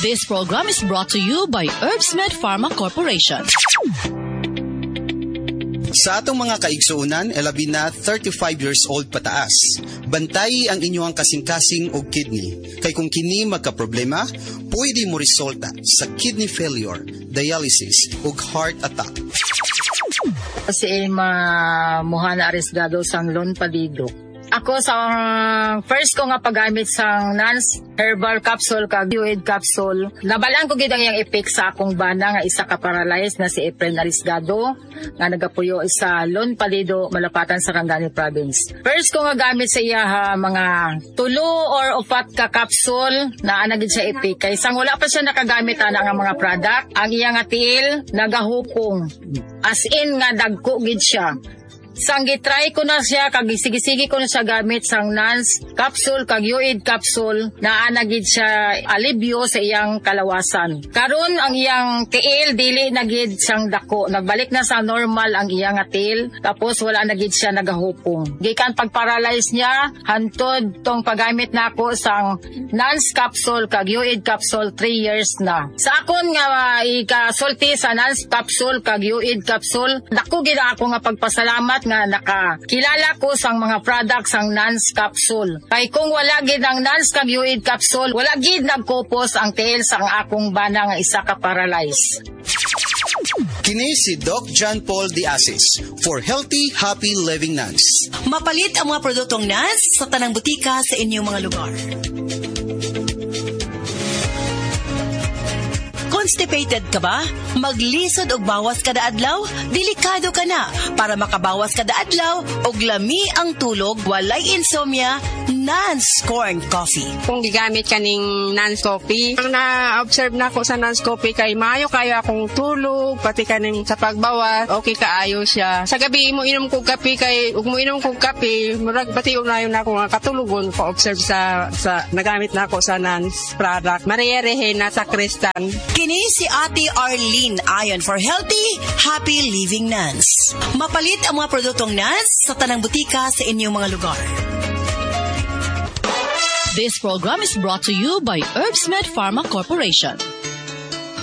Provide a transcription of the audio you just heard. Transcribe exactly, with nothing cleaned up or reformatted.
This program is brought to you by Herbsmed Pharma Corporation. Sa atong mga kaigsuunan, elabi na thirty-five years old pataas. Bantayi ang inyong kasing-kasing o kidney. Kay kung kini magka-problema, pwede mo resulta sa kidney failure, dialysis o heart attack. Si Emma Mohana Arisgado sang Lon Palido. Ako sa first ko nga paggamit sang Nance Herbal Capsule kag Fluid Capsule. Nabalaan ko gid ang iyang effect sa akong bana nga isa ka paralyzed na si Efren Arisgado nga nagapuyo sa Lon Palido, Malapatan, Sarangani Province. First ko nga gamit sa iya ha, mga tulo or upat ka capsule na ana gid siya effect. Kay sang wala pa siya nakagamit ana nga mga product, ang iya nga tiil nagahupong. As in nga dagko gid siya. Sang gitry ko na siya, kag sige-sige ko na siya gamit sang Nance Capsule, kag Fluid Capsule, na anagid siya alibyo sa iyang kalawasan. Karon ang iyang tiil, dili nagid siyang dako. Nagbalik na sa normal ang iyang tiil, tapos wala nagid siya nagahupong. Gikan pag-paralyze niya, hantod tong paggamit na ako sang Nance Capsule, kag Fluid Capsule, three years na. Sa akon nga ikasulti sa Nance Capsule, kag Fluid Capsule, dako gid ako nga pagpasalamat nga nakakilala ko sang mga products sang Nance Capsule. Kay kung wala gid ang Nance kag Fluid Capsule, wala gid nagkupos ang tiil sang akong bana nga isa ka paralyze. Kini si Doc John Paul Diasis for Healthy, Happy Living Nance. Mapalit ang mga produktong Nance sa tanang butika sa inyong mga lugar. Constipated ka ba? Maglisod og bawas kada adlaw? Delikado ka na. Para makabawas kada adlaw og lami ang tulog, walay insomnia, Nance Corn Coffee. Kung gigamit kaning Nance Coffee, ang na-observe na ko sa Nance Coffee kay maayo kayo akong tulog, pati kaning sa pagbawas, okay kaayo siya. Sa gabi mo inom kog kape kay ug mo inom kog kape, murag pati unayon na ako nga katulogon ko observe sa sa nagamit na ako sa Nance product. Mariyerehe na sa Kristan. Kini si Ate Arlene ayon for Healthy, Happy Living Nance. Mapalit ang mga produktong Nance sa tanang butika sa inyong mga lugar. This program is brought to you by Herbsmed Pharma Corporation.